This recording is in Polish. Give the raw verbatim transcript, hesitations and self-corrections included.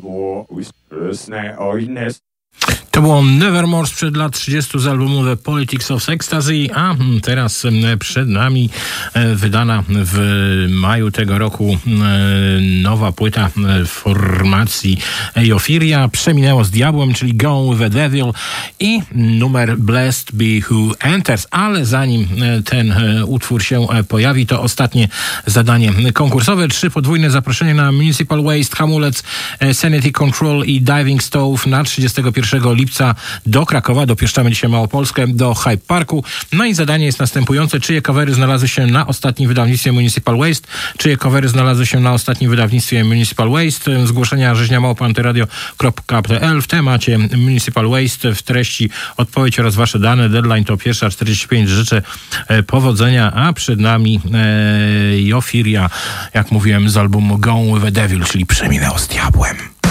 To było Nevermore sprzed lat trzydziestu z albumu The Politics of Ecstasy, a teraz przed nami wydana w maju tego roku nowa płyta formacji Euphoria, Przeminęło z diabłem, czyli Go with the Devil i numer Blessed Be Who Enters. Ale zanim ten utwór się pojawi, to ostatnie zadanie konkursowe. Trzy podwójne zaproszenie na Municipal Waste, Hamulec, Sanity Control i Diving Stove na trzydziestego pierwszego lipca do Krakowa. Dopieszczamy dzisiaj Małopolskę do Hyde Parku. No i zadanie jest następujące. Czyje covery znalazły się na ostatnim wydawnictwie Municipal Waste? Czyje covery znalazły się na ostatnim wydawnictwie Municipal Waste? Zgłoszenia rzeźnia małpa antyradio kropka p l w temacie Municipal Waste. W treści odpowiedź oraz wasze dane. Deadline to pierwsza czterdzieści pięć. Życzę powodzenia, a przed nami e, Euphoria, jak mówiłem, z albumu Go with the Devil, czyli Przeminęło z diabłem.